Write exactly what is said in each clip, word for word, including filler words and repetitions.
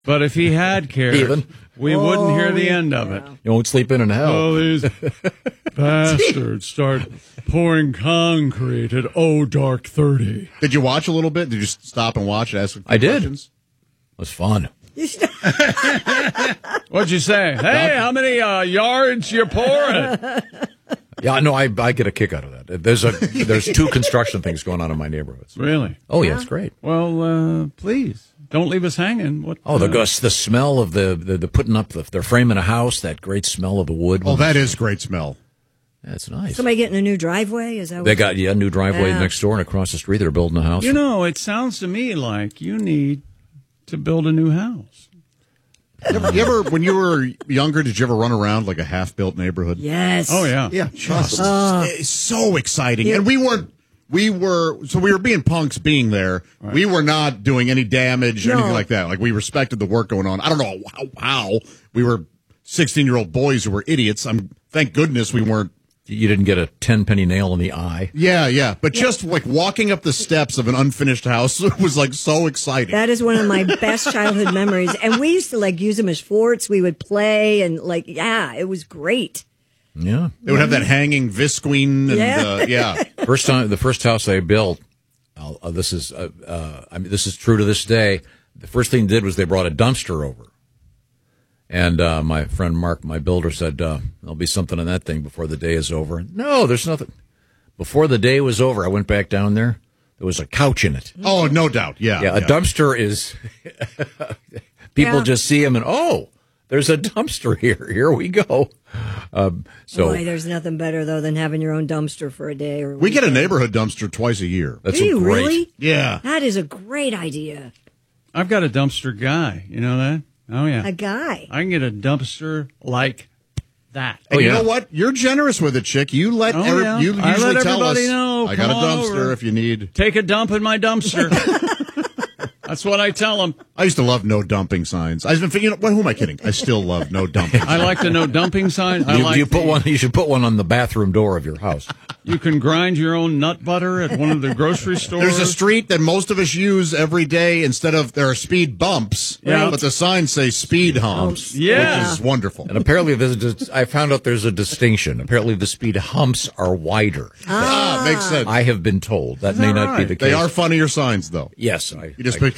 But if he had cared, Even. we Oh, wouldn't hear the yeah. end of it. You won't sleep in in hell. Oh, these bastards start pouring concrete at Oh Dark thirty. Did you watch a little bit? Did you stop and watch and ask a few I did. questions? It was fun. What'd you say? Hey, how many uh, yards you pouring? Yeah, no, I I get a kick out of that. There's a there's two construction things going on in my neighborhoods. Really? Oh yeah, it's great. Well, uh, please don't leave us hanging. What? Oh, the uh, the smell of the the, the putting up the they're framing a house. That great smell of the wood. Oh, that is great smell. That's nice. Somebody getting a new driveway? Is that what They got yeah, a new driveway Yeah. next door and across the street. They're building a house. You know, it sounds to me like you need to build a new house. You ever, you ever, when you were younger, did you ever run around like a half-built neighborhood? Yes. Oh yeah. Yeah, just it's so exciting. And we weren't, we were, so we were being punks being there. Right. We were not doing any damage or No. anything like that. Like, we respected the work going on. I don't know how, how we were sixteen-year-old boys who were idiots. I'm, thank goodness we weren't. You didn't get a ten penny nail in the eye. Yeah, yeah. But just like walking up the steps of an unfinished house was like so exciting. That is one of my best childhood memories. And we used to like use them as forts. We would play and like, yeah, it was great. Yeah. They would have that hanging visqueen and, Yeah. uh, yeah. First time, the first house I built. I'll, uh, this is uh, uh, I mean, this is true to this day. The first thing they did was they brought a dumpster over. And uh, my friend Mark, my builder, said, uh, there'll be something in that thing before the day is over. No, there's nothing. Before the day was over, I went back down there. There was a couch in it. Oh, no doubt. Yeah. Yeah, a dumpster is, people Yeah. just see them and, oh, there's a dumpster here. Here we go. Um, so Boy, there's nothing better though than having your own dumpster for a day or a We get a weekend. neighborhood dumpster twice a year. that's Do a you great. really? Yeah. That is a great idea. I've got a dumpster guy. You know that? Oh yeah. A guy. I can get a dumpster like that. And Oh, you yeah. know what? You're generous with it, chick. You let Oh, every, yeah. you I usually let tell us. everybody know. I got a Come on dumpster over. if you need. Take a dump in my dumpster. That's what I tell them. I used to love no dumping signs. I've been, you know, well, who am I kidding? I still love no dumping. I like the no dumping sign. I You, like you put the- one. You should put one on the bathroom door of your house. You can grind your own nut butter at one of the grocery stores. There's a street that most of us use every day. Instead of there are speed bumps, Yeah. but the signs say speed humps. Yeah. which is wonderful. And apparently, there's a dis- I found out there's a distinction. Apparently, the speed humps are wider. Ah, makes sense. I have been told that may that not be right? the case. They are funnier signs, though. Yes, I. You just I-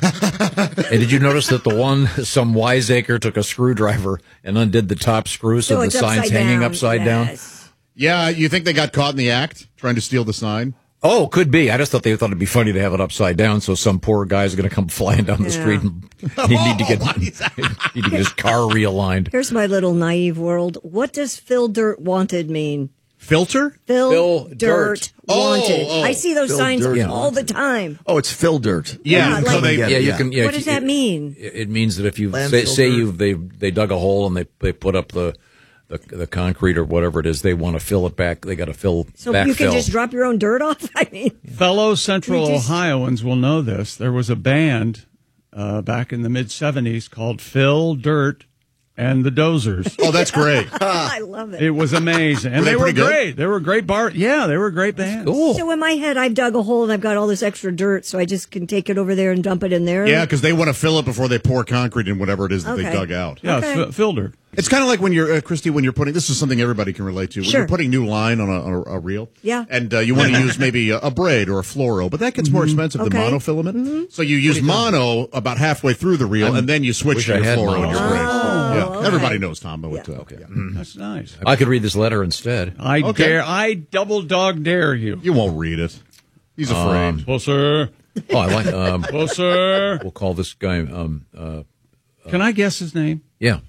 pick, and did you notice that the one, some wiseacre took a screwdriver and undid the top screw so, So the it's sign's upside hanging down. upside down? Yes. yeah. You think they got caught in the act trying to steal the sign? Oh, could be. I just thought they thought it'd be funny to have it upside down, so some poor guy's going to come flying down the Yeah. street and he need to get Oh, what is that? need to get his car realigned. Here's my little naive world. What does Phil Dirt Wanted mean? Filter? Phil, Phil Dirt, Dirt. Oh, Wanted. oh. I see those Phil signs Dirt all the Wanted. time. Oh, it's Phil Dirt. Yeah, You like- come and get Yeah, it, you can. Yeah, What if does you- that mean? It, it means that if you Landfill say, say dirt. you they they dug a hole and they they put up the the, the concrete or whatever it is, they want to fill it back. They got to fill So backfill. you can just drop your own dirt off? I mean, Fellow Central We just- Ohioans will know this. There was a band uh, back in the mid seventies called Phil Dirt and the Dozers. Oh, that's great. I love it. It was amazing. And Were they they, were pretty good? great. They were great bar. Yeah, they were a great band. Cool. So in my head, I've dug a hole and I've got all this extra dirt, so I just can take it over there and dump it in there. Yeah, because they want to fill it before they pour concrete in whatever it is that they Okay. dug out. Yeah, Okay. Phil Phil Dirt. It's kind of like when you're, uh, Christy, when you're putting, this is something everybody can relate to. When Sure. you're putting new line on a, on a, a reel. Yeah. And uh, you want to use maybe a, a braid or a fluoro, but that gets more expensive than Okay. monofilament. So you use mono about halfway through the reel, and then you switch wish to I your had fluoro mono. and your braid. Oh, yeah. okay. Everybody knows Tom, but uh, Okay. That's nice. I could read this letter instead. I Okay. dare. I double dog dare you. you won't read it. He's afraid. Closer. Oh, I like. Um, Closer. we'll call this guy. Um, uh, Can I guess his name? yeah.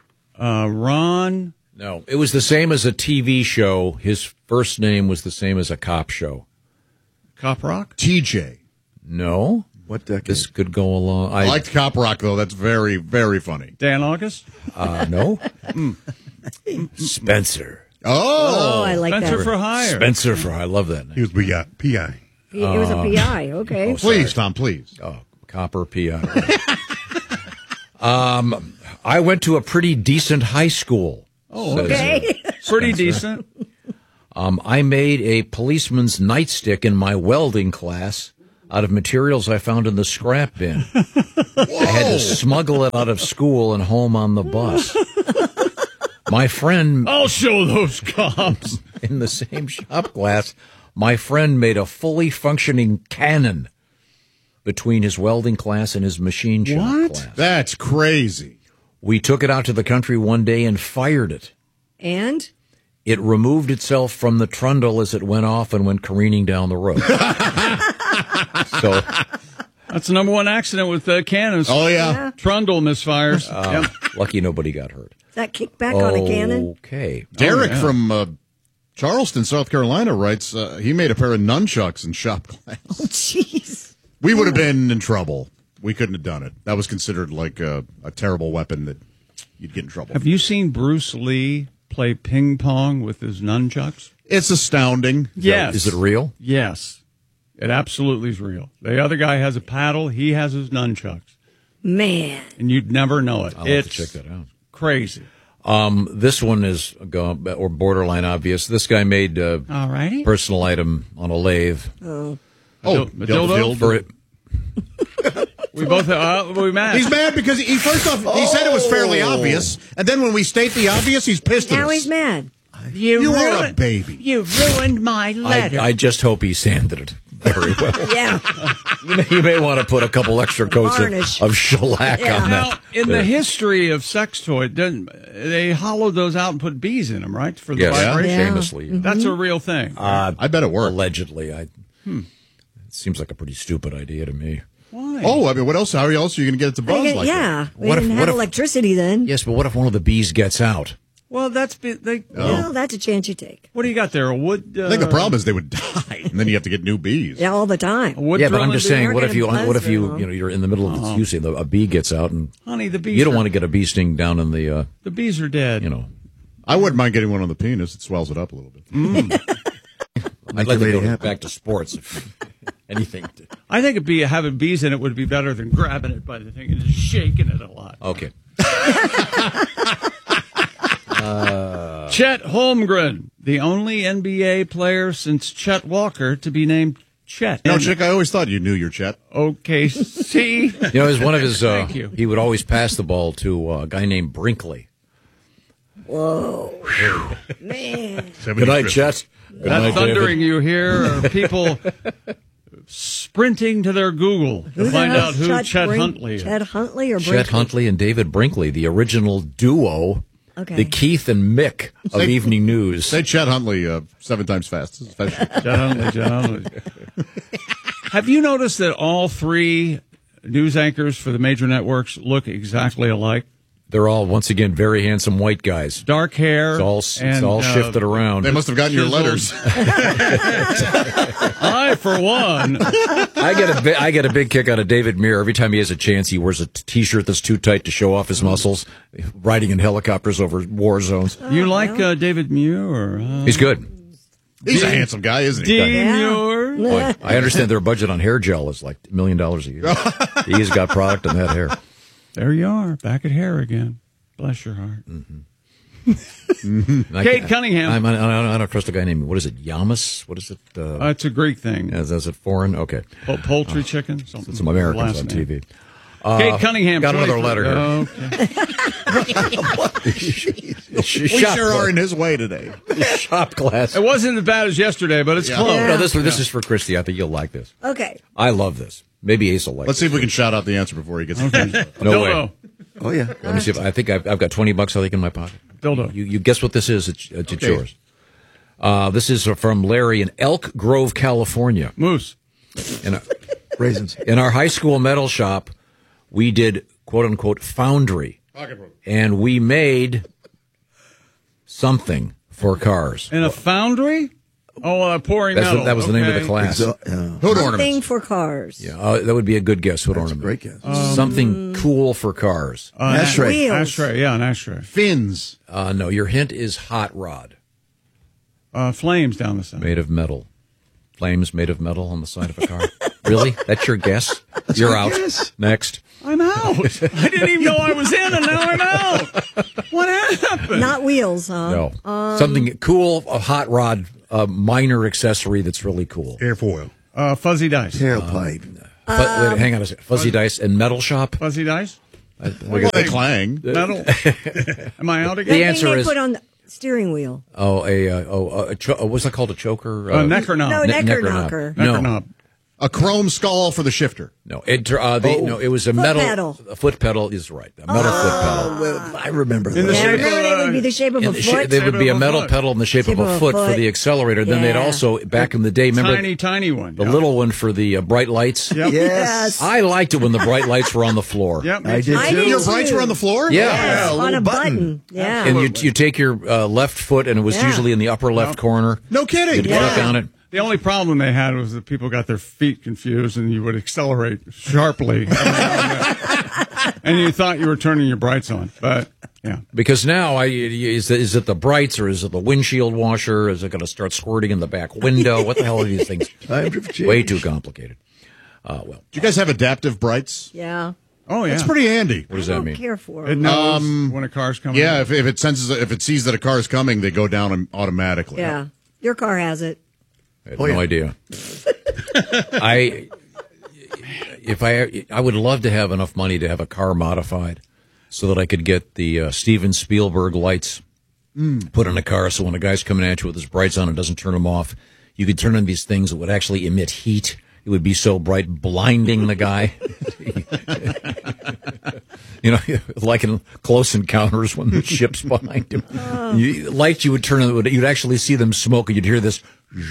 Uh, Ron. No, it was the same as a T V show. His first name was the same as a cop show. Cop Rock. T J. No, What decade? this could go along. I, I liked Cop Rock, though. That's very, very funny. Dan August. uh, no. Spencer. Oh, Oh. I like Spencer that. for hire. Spencer for I love that name. He was P I. P I. P- it was a P I. Okay. Please, Tom, please. Oh, copper P I. um, I went to a pretty decent high school. Oh, says, Okay. Pretty decent. Um, I made a policeman's nightstick in my welding class. out of materials I found in the scrap bin. I had to smuggle it out of school and home on the bus. My friend, I'll show those cops. in the same shop class, my friend made a fully functioning cannon between his welding class and his machine shop What? class. That's crazy. We took it out to the country one day and fired it. And It removed itself from the trundle as it went off and went careening down the road. So, That's the number one accident with uh, cannons. Oh, yeah. Trundle misfires. uh, Yep. lucky nobody got hurt. is that kickback on a cannon? Okay. Derek Oh, yeah. from uh, Charleston, South Carolina, writes uh, he made a pair of nunchucks in shop class. Oh, jeez. We would have been in trouble. We couldn't have done it. That was considered like a, a terrible weapon that you'd get in trouble. Have you seen Bruce Lee play ping pong with his nunchucks? It's astounding. Yes. Is it real? Yes. It absolutely is real. The other guy has a paddle. He has his nunchucks. Man. And you'd never know it. I'll it's have to check that out. crazy. Um, this one is go- or borderline obvious. This guy made a All righty. personal item on a lathe. Oh. Oh, Dil- Del- dildo? Dil- For it, We both uh, we matched. He's mad because he first off he said it was fairly obvious, and then when we state the obvious, he's pissed at Now us. he's mad. You are a baby. You ruined my I, letter. I just hope he sanded it very well. Yeah. you, may, you may want to put a couple extra coats of, Varnish. of shellac Yeah. on Now, that. in the history of sex toy, didn't they hollowed those out and put bees in them, right? For the Yes, vibration. Yeah. famously. That's a real thing. Uh, I bet it worked. allegedly, I. It seems like a pretty stupid idea to me. Why? Oh, I mean, what else? How else are you going to get it to buzz They get- like yeah. that? We What if- didn't what have if- electricity then. Yes, but what if one of the bees gets out? Well, that's be- they. Well, that's a chance you take. What do you got there? A wood? Uh, I think the problem is they would die, and then you have to get new bees. Yeah, all the time. A wood Yeah, but I'm drilling just bee? saying, They're what if you gonna what if buzz you them. you know you're in the middle of you say the, a bee gets out and Honey, the bees. you don't are, want to get a bee sting down in the uh, The bees are dead. you know. I wouldn't mind getting one on the penis. It swells it up a little bit. I'd like to lady go happy. back to sports. If anything. To, I think it'd be having bees in it would be better than grabbing it by the thing and just shaking it a lot. okay. Chet Holmgren, the only N B A player since Chet Walker to be named Chet. No, And Chick, I always thought you knew your Chet. O K C. You know, it was one of his. Uh, Thank you. He would always pass the ball to a guy named Brinkley. Whoa. Man. Good night, Chet. Good That night, thundering David. you hear are people sprinting to their Google to Who the find hell out who Chet Chet Brink- Huntley is. Chet Huntley or Chet Brinkley? Huntley and David Brinkley, the original duo, Okay. the Keith and Mick of Say- Evening News. Say Chet Huntley uh, seven times fast. fast. Chet Huntley, Chet Huntley. Have you noticed that all three news anchors for the major networks look exactly alike? They're all once again very handsome white guys. Dark hair. It's all it's and, all uh, shifted around. They must have gotten your Chiseled. letters. I, for one, I get a bi- I get a big kick out of David Muir every time he has a chance. He wears a t- t-shirt that's too tight to show off his muscles, riding in helicopters over war zones. you like uh, David Muir? Or, uh, He's good. He's a handsome guy, isn't he? D. Yeah. Muir? Boy, I understand their budget on hair gel is like a million dollars a year. He's got product on that hair. There you are, back at hair again. Bless your heart. And I Kate can't- Cunningham. I'm, I, don't, I don't trust a guy named, what is it, Yamas? What is it? Uh, Uh, it's a Greek thing. is, is it foreign? Okay. Po- poultry chicken? Something. Some Americans Last on name. T V. Kate Cunningham. got another twenty-three letter here. Oh, okay. We sure are in his way today. Shop class. It wasn't as bad as yesterday, but it's Yeah. close. No, this, this is for Christy. I think you'll like this. Okay. I love this. Maybe Ace will like Let's see this. if we can shout out the answer before he gets Okay. No Dildo. way. Oh, yeah. Let me see if I think I've, I've got twenty bucks, I think, in my pocket. Dildo. You, you guess what this is? It's, it's Okay. yours. Uh, this is from Larry in Elk Grove, California. Moose. In our, Raisins. in our high school metal shop, we did quote unquote foundry, and we made something for cars. In a foundry? Oh, uh, pouring That's metal. what, that was the name of the Okay. class. So, yeah. Hood Thing ornaments. for cars. Yeah, uh, that would be a good guess. Hood That's a ornament. great guess. Something cool for cars. Uh, Ashtray. Wheels. Ashtray, yeah, an ashtray. Fins. Uh, no, your hint is hot rod, Uh, flames down the side. made of metal. Flames made of metal on the side of a car. Really? That's your guess? You're my out. guess. Next. I'm out. I didn't even know I was in, and now I'm out. What happened? Not wheels, huh? No. Something cool, a hot rod, a minor accessory that's really cool. Airfoil. Uh, fuzzy dice. Tailpipe. Fu- wait, hang on a second. Fuzzy dice and metal shop. Fuzzy dice? Well, they clang. Metal? Am I out The again? answer they is- put on the steering wheel. Oh, a uh, oh, a cho- uh, what's that called? A choker? Uh, neck or knob? No, Ne- neck or knob. knocker. Neck No, or knob. A chrome skull for the shifter. no. It, uh, the, Oh. no, it was a Foot metal. pedal. A foot pedal is right. A metal foot pedal. Well, I remember In the that. Yeah, shape remember of, they would uh, be the shape of In a the sha- foot. they would be Shape a of a metal foot. pedal in the shape, Shape of a foot, for foot. the accelerator. Then they'd Yeah. also, back in the day, remember Tiny, tiny one. the Yeah. little one for the uh, bright lights? Yep. Yes. I liked it when the bright lights were on the floor. Yep. I did I too. did Your too. brights were on the floor? Yeah. Yes, Yeah, a on little a button. button. Yeah. And you you take your uh, left foot, and it was Yeah. usually in the upper left corner. No kidding. You'd Yeah. click on it. The only problem they had was that people got their feet confused and you would accelerate sharply. And you thought you were turning your brights on. But, yeah. Because now, I is it, is it the brights or is it the windshield washer? Is it going to start squirting in the back window? What the hell are these things? Times have changed. Way too complicated. Uh, well, Do you guys have adaptive brights? Yeah. Oh, yeah. That's pretty handy. what does I that don't mean? care for It it. knows when a car's coming. Yeah, if, if it senses, if it sees that a car is coming, they go down automatically. Yeah. Your car has it. I had Oh, no yeah. idea. I if I I would love to have enough money to have a car modified so that I could get the uh, Steven Spielberg lights put in a car. So when a guy's coming at you with his brights on and doesn't turn them off, you could turn on these things that would actually emit heat. It would be so bright, blinding the guy. You know, like in Close Encounters when the ship's behind him. You, lights you would turn on, you'd actually see them smoke, and you'd hear this.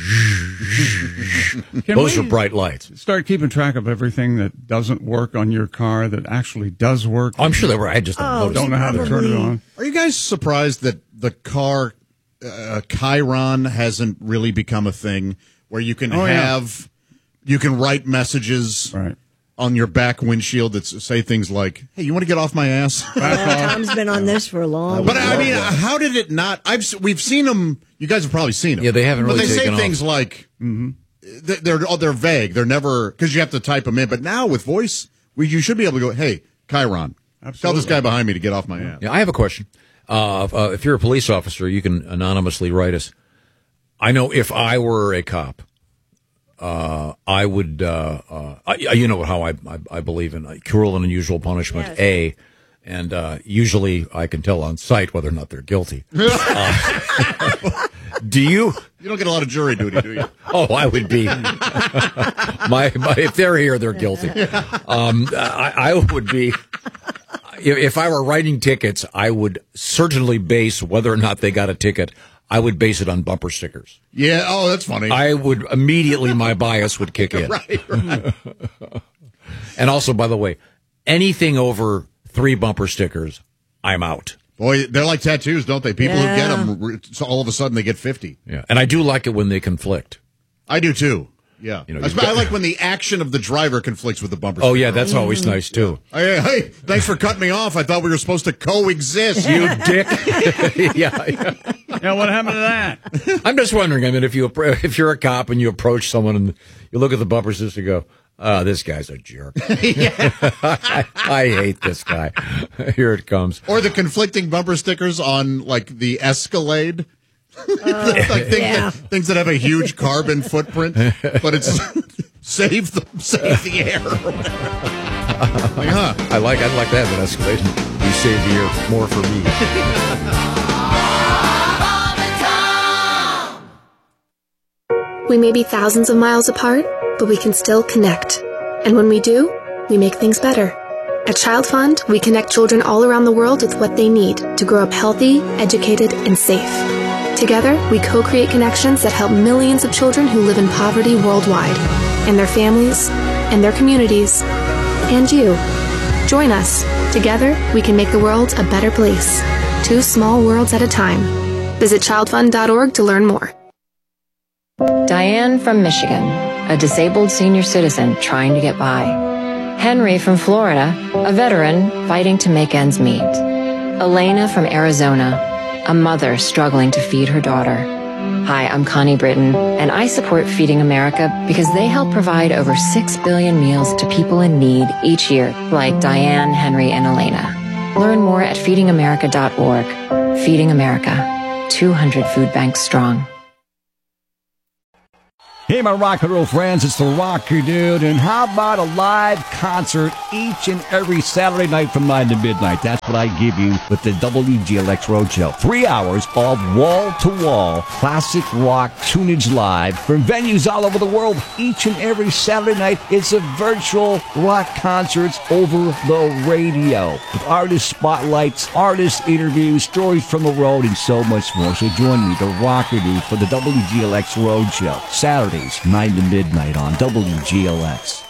Can Those we are bright lights. start keeping track of everything that doesn't work on your car that actually does work? I'm sure they were. I just don't Oh, know. Don't know how to turn it Probably. on. Are you guys surprised that the car uh, Chiron hasn't really become a thing where you can Oh, yeah. have, you can write messages Right. on your back windshield that s- say things like, "Hey, you want to get off my ass?" Tom's been on this for a long But I time. mean, how did it not? I've s- we've seen them. You guys have probably seen them. Yeah, they haven't But really they say taken off. things like th- they're oh, they're vague. They're never because you have to type them in. But now with voice, we, you should be able to go, "Hey, Chiron, tell this Absolutely. guy behind me to get off my ass." Yeah, I have a question. Uh, if, uh, if you're a police officer, you can anonymously write us. I know if I were a cop, uh, I would. Uh, uh, I, you know how I, I I believe in uh, cruel and unusual punishment. Yes. A, and uh, usually I can tell on sight whether or not they're guilty. Uh, do you? You don't get a lot of jury duty, do you? Oh, I would be. my, my if they're here, they're guilty. Um, I, I would be. If, if I were writing tickets, I would certainly base whether or not they got a ticket. I would base it on bumper stickers. Yeah. Oh, that's funny. I would immediately my bias would kick in. right. Right. And also, by the way, anything over three bumper stickers, I'm out. Boy, they're like tattoos, don't they? People Yeah. who get them, so all of a sudden they get fifty. Yeah, and I do like it when they conflict. I do too. Yeah. You know, I, you've got- I like when the action of the driver conflicts with the bumper. Oh sticker. yeah, that's always nice too. Hey, hey, thanks for cutting me off. I thought we were supposed to coexist. You dick. yeah, yeah. Yeah, what happened to that? I'm just wondering. I mean, if you appro- if you're a cop and you approach someone and you look at the bumper sticker, and go, "Oh, this guy's a jerk." I, I hate this guy. Here it comes. Or the conflicting bumper stickers on like the Escalade. like things, yeah. that, things that have a huge carbon footprint, but it's save the save the air. like, huh? I like I like that. That Escalade. You save the air more for me. We may be thousands of miles apart, but we can still connect. And when we do, we make things better. At Child Fund, we connect children all around the world with what they need to grow up healthy, educated, and safe. Together, we co-create connections that help millions of children who live in poverty worldwide, and their families, and their communities, and you. Join us. Together, we can make the world a better place. Two small worlds at a time. Visit child fund dot org to learn more. Diane from Michigan, a disabled senior citizen trying to get by. Henry from Florida, a veteran fighting to make ends meet. Elena from Arizona, a mother struggling to feed her daughter. Hi, I'm Connie Britton, and I support Feeding America because they help provide over six billion meals to people in need each year, like Diane, Henry, and Elena. Learn more at feeding america dot org. Feeding America, two hundred food banks strong. Hey, my rock and roll friends, it's the Rocker Dude, and how about a live concert each and every Saturday night from nine to midnight? That's what I give you with the W G L X Roadshow. Three hours of wall-to-wall classic rock tunage live from venues all over the world. Each and every Saturday night, it's a virtual rock concerts over the radio with artist spotlights, artist interviews, stories from the road, and so much more. So join me, the Rocker Dude, for the W G L X Roadshow. Saturday, nine to midnight on W G L X.